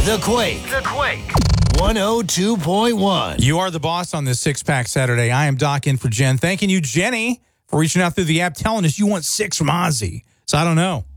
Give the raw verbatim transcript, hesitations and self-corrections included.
The Quake. The Quake. one oh two point one. You are the boss on this six-pack Saturday. I am Doc in for Jen. Thanking you, Jenny, for reaching out through the app, telling us you want six from Ozzy. So I don't know.